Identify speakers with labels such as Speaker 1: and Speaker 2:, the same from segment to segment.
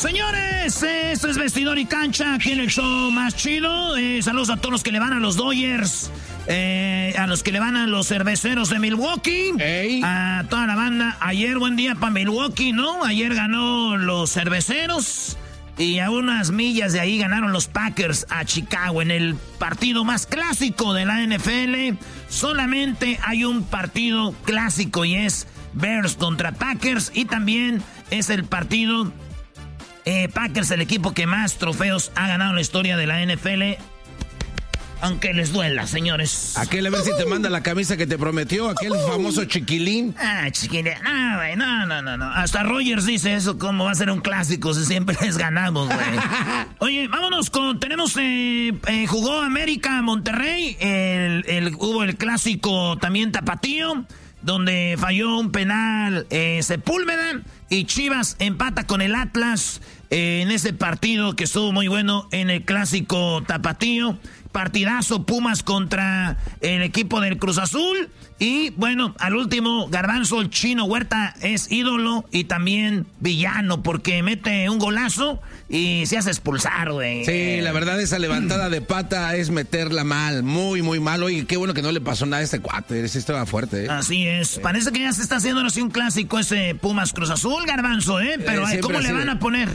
Speaker 1: Señores, esto es Vestidor y Cancha, aquí en el show más chido. Saludos a todos los que le van a los Dodgers, a los que le van a los Cerveceros de Milwaukee, a toda la banda. Ayer buen día para Milwaukee, ¿no? Ayer ganó los Cerveceros y a unas millas de ahí ganaron los Packers a Chicago en el partido más clásico de la NFL. Solamente hay un partido clásico y es Bears contra Packers, y también es el partido Packers, el equipo que más trofeos ha ganado en la historia de la NFL. Aunque les duela, señores.
Speaker 2: Aquel, a ver si te manda la camisa que te prometió, aquel famoso chiquilín.
Speaker 1: Chiquilín. No, güey, no. Hasta Rogers dice eso, cómo va a ser un clásico si siempre les ganamos, güey. Oye, vámonos jugó América Monterrey, hubo el clásico también tapatío, donde falló un penal Sepúlveda, y Chivas empata con el Atlas en ese partido que estuvo muy bueno en el clásico tapatío. Partidazo Pumas contra el equipo del Cruz Azul. Y bueno, al último, Garbanzo, el Chino Huerta es ídolo y también villano porque mete un golazo y se hace expulsar, güey.
Speaker 2: Sí, la verdad, esa levantada de pata es meterla mal, muy, muy mal. Oye, qué bueno que no le pasó nada a este cuate, ese estaba fuerte,
Speaker 1: Así es, parece que ya se está haciendo así un clásico ese Pumas Cruz Azul, Garbanzo, Pero ¿cómo le van a poner?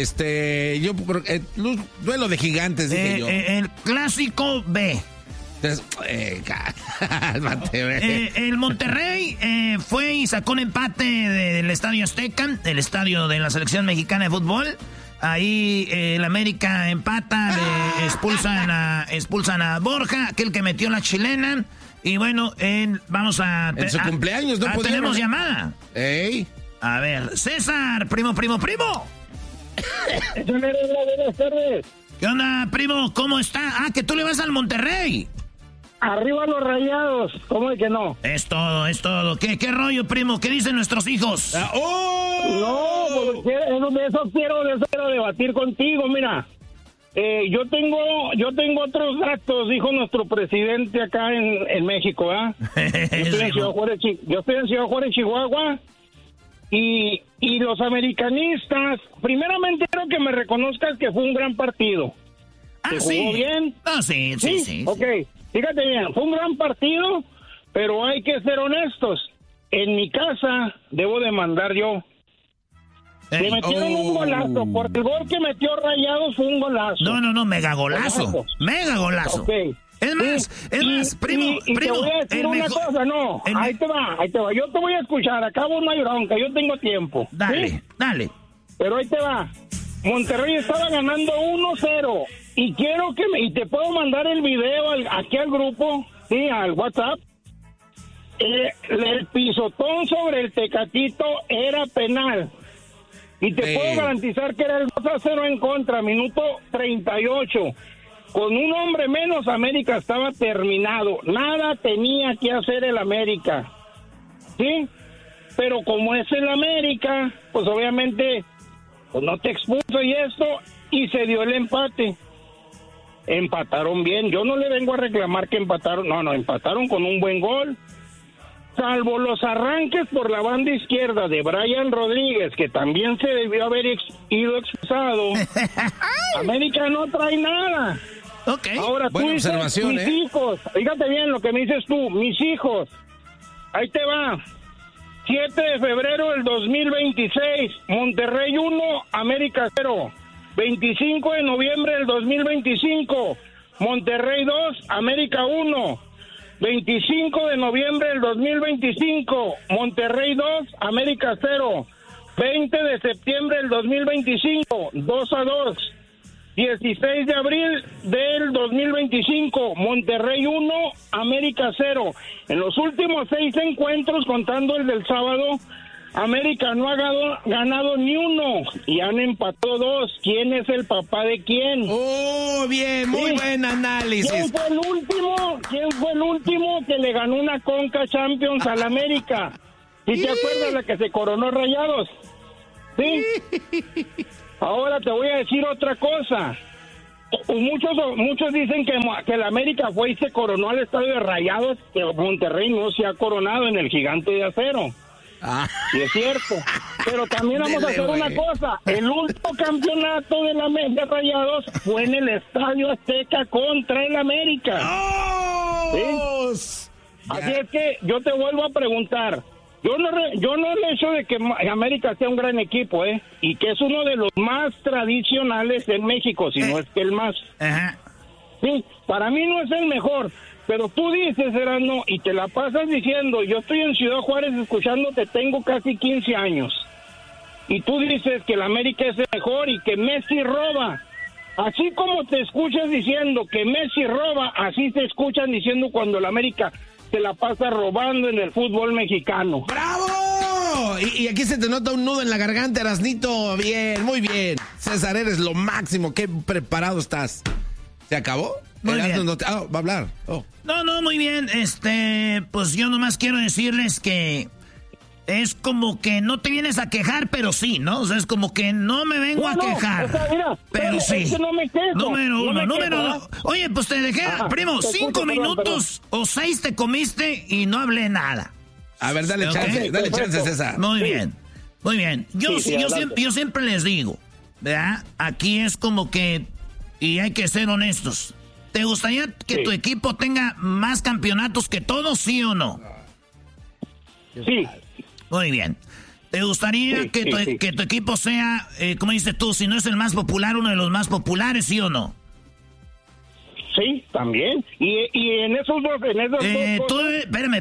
Speaker 2: Duelo de gigantes, dije yo.
Speaker 1: El clásico B. El Monterrey fue y sacó un empate del Estadio Azteca, el estadio de la selección mexicana de fútbol. Ahí el América empata, expulsan a Borja, aquel que metió la chilena. Y bueno, vamos a...
Speaker 2: En su cumpleaños, ¿no?
Speaker 1: Tenemos llamada.
Speaker 2: ¡Ey!
Speaker 1: A ver, César, primo.
Speaker 3: Buenas tardes.
Speaker 1: ¿Qué onda, primo? ¿Cómo está? Que tú le vas al Monterrey.
Speaker 3: Arriba los Rayados, ¿cómo es que no?
Speaker 1: Es todo. ¿Qué rollo, primo? ¿Qué dicen nuestros hijos?
Speaker 3: No, porque de eso quiero debatir contigo, mira. Yo tengo otros datos, dijo nuestro presidente acá en México, ¿verdad? Yo estoy en Ciudad Juárez, Chihuahua, y los americanistas, primeramente quiero que me reconozcas que fue un gran partido. ¿Se jugó bien?
Speaker 1: Sí.
Speaker 3: Ok. Fíjate bien, fue un gran partido, pero hay que ser honestos. En mi casa debo demandar yo. Me metieron un golazo, porque el gol que metió Rayados fue un golazo.
Speaker 1: No, mega golazo. Mega golazo.
Speaker 3: Okay.
Speaker 1: Es más, primo.
Speaker 3: Y te voy a decir una cosa, ahí te va. Yo te voy a escuchar, acabo no hay bronca, yo tengo tiempo.
Speaker 1: Dale.
Speaker 3: Pero ahí te va. Monterrey estaba ganando 1-0. Y quiero y te puedo mandar el video aquí al grupo, sí, al WhatsApp. El pisotón sobre el Tecatito era penal. Y te puedo garantizar que era el 2-0 en contra, minuto 38. Con un hombre menos, América estaba terminado. Nada tenía que hacer el América. ¿Sí? Pero como es el América, pues obviamente pues no te expuso y esto, y se dio el empate. Empataron bien, yo no le vengo a reclamar que empataron, no, empataron con un buen gol, salvo los arranques por la banda izquierda de Brian Rodríguez, que también se debió haber ido expulsado. América no trae nada.
Speaker 1: Okay.
Speaker 3: Ahora tú dices,
Speaker 2: observación,
Speaker 3: mis hijos, fíjate bien lo que me dices tú, mis hijos, ahí te va, 7 de febrero del 2026, Monterrey 1, América 0. 25 de noviembre del 2025, Monterrey 2, América 1. 25 de noviembre del 2025, Monterrey 2, América 0. 20 de septiembre del 2025, 2-2. 16 de abril del 2025, Monterrey 1, América 0. En los últimos 6 encuentros, contando el del sábado, América no ha ganado ni uno y han empatado 2. ¿Quién es el papá de quién?
Speaker 2: Oh, bien, muy buen análisis.
Speaker 3: ¿Quién fue el último que le ganó una Conca Champions al América? ¿Sí te acuerdas la que se coronó Rayados? ¿Sí? Ahora te voy a decir otra cosa. Muchos dicen que el América fue y se coronó al estadio de Rayados, que Monterrey no se ha coronado en el Gigante de Acero. Y es cierto. Pero también vamos a hacer una cosa. El último campeonato de la América Rayados fue en el Estadio Azteca contra el América.
Speaker 2: ¡Oh!
Speaker 3: ¿Sí? Así es que yo te vuelvo a preguntar. Yo no el hecho de que América sea un gran equipo, y que es uno de los más tradicionales en México, si no es que el más.
Speaker 1: Ajá.
Speaker 3: Sí, para mí no es el mejor, pero tú dices, Erasmo, y te la pasas diciendo, yo estoy en Ciudad Juárez escuchándote, tengo casi 15 años, y tú dices que el América es el mejor y que Messi roba. Así como te escuchas diciendo que Messi roba, así te escuchan diciendo cuando el América se la pasa robando en el fútbol mexicano.
Speaker 2: ¡Bravo! Y aquí se te nota un nudo en la garganta, Erasnito. Bien, muy bien. César, eres lo máximo. Qué preparado estás. ¿Se acabó?
Speaker 1: Muy bien.
Speaker 2: Va a hablar. Oh.
Speaker 1: No, muy bien. Pues yo nomás quiero decirles que es como que no te vienes a quejar, pero sí, ¿no? O sea, es como que no me vengo a quejar.
Speaker 3: O sea, mira,
Speaker 1: pero sí.
Speaker 3: Es que no me quejo.
Speaker 1: Número 2. Oye, pues te dejé, primo, 5 minutos o 6 te comiste y no hablé nada.
Speaker 2: A ver, dale chance, César.
Speaker 1: Muy bien. Yo siempre les digo, ¿verdad? Aquí es como que, y hay que ser honestos, ¿te gustaría que tu equipo tenga más campeonatos que todos, sí o no?
Speaker 3: Sí.
Speaker 1: Muy bien. ¿Te gustaría que tu equipo sea, como dices tú, si no es el más popular, uno de los más populares, sí o no?
Speaker 3: Sí, también. Y en esos dos...
Speaker 1: Espérame.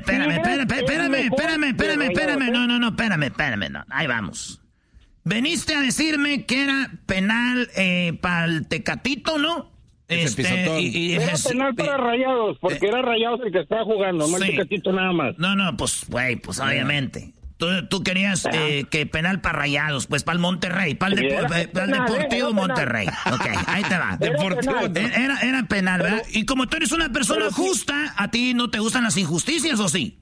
Speaker 1: No, espérame. No, ahí vamos. Veniste a decirme que era penal para el Tecatito, ¿no?
Speaker 3: Era penal para Rayados, porque era Rayados el que estaba jugando, no el Tecatito nada más.
Speaker 1: No, pues obviamente. Tú querías que penal para Rayados, pues para el Monterrey, para el Deportivo Monterrey. Ok, ahí te va. Era penal, ¿verdad? Y como tú eres una persona justa, ¿a ti no te gustan las injusticias o sí?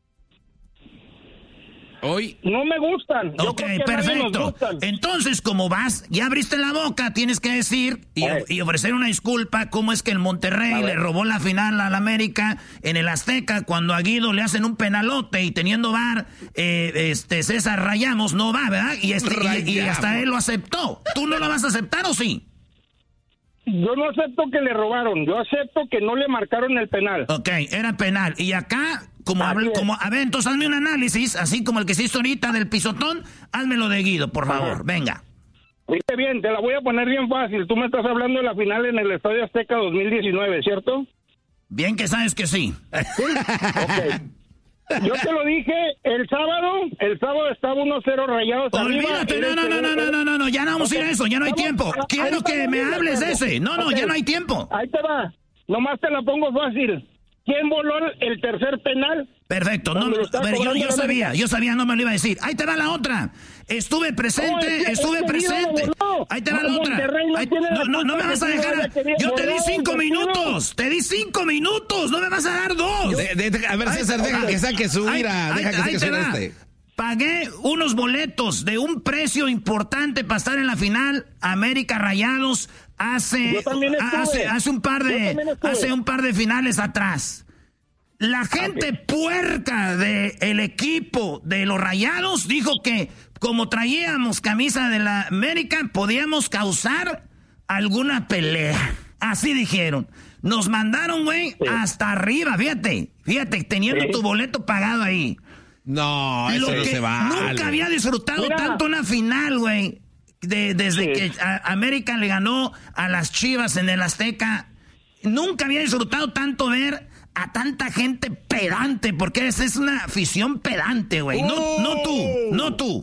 Speaker 3: Hoy no me gustan.
Speaker 1: Ok, perfecto. Entonces, como vas, ya abriste la boca, tienes que decir y ofrecer una disculpa cómo es que el Monterrey le robó la final al América en el Azteca cuando a Guido le hacen un penalote y teniendo VAR, César Rayamos no va, ¿verdad? Y hasta él lo aceptó. ¿Tú no lo vas a aceptar o sí?
Speaker 3: Yo no acepto que le robaron, yo acepto que no le marcaron el penal.
Speaker 1: Ok, era penal. Y acá, a ver, entonces hazme un análisis, así como el que se hizo ahorita del pisotón, házmelo de Guido, por favor, venga.
Speaker 3: Oye, bien, te la voy a poner bien fácil. Tú me estás hablando de la final en el Estadio Azteca 2019, ¿cierto?
Speaker 1: Bien que sabes que sí.
Speaker 3: ¿Sí? Ok. Yo te lo dije el sábado estaba 1-0 Rayados.
Speaker 1: Olvídate, no, ya no vamos a ir a eso, ya no hay tiempo. Quiero que me hables de ese. No, ya no hay tiempo.
Speaker 3: Ahí te va, nomás te la pongo fácil. ¿Quién voló el tercer penal?
Speaker 1: Perfecto, yo sabía, no me lo iba a decir. Ahí te va la otra. Estuve presente. Ahí te va la otra. No me vas a dejar. Yo te di 5 minutos. No me vas a dar 2.
Speaker 2: A ver, César, deja que saque su ira. Deja que saque su
Speaker 1: Pagué unos boletos de un precio importante para estar en la final América Rayados hace un par de finales atrás. La gente puerca del equipo de los Rayados dijo que como traíamos camisa de la América podíamos causar alguna pelea. Así dijeron. Nos mandaron, güey, hasta arriba, fíjate, teniendo tu boleto pagado ahí.
Speaker 2: No, eso no se vale.
Speaker 1: Nunca había disfrutado tanto una final, güey, desde que América le ganó a las Chivas en el Azteca. Nunca había disfrutado tanto ver a tanta gente pedante, porque es una afición pedante, güey. No tú.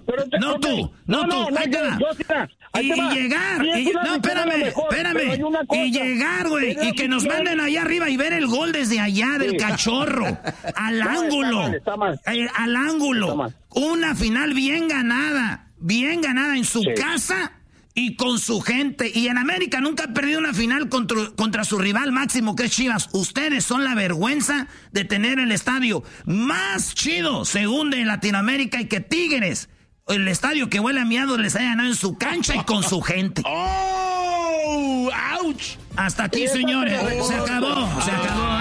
Speaker 1: Y llegar, y llegar, güey, y que nos manden allá arriba y ver el gol desde allá del Cachorro, al ángulo. Una final bien ganada en su casa y con su gente. Y en América nunca ha perdido una final contra su rival máximo, que es Chivas. Ustedes son la vergüenza de tener el estadio más chido, según de Latinoamérica, y que Tigres, el estadio que huele a miados, les haya ganado en su cancha y con su gente.
Speaker 2: ¡Oh! ¡Auch!
Speaker 1: Hasta aquí, señores. Se acabó.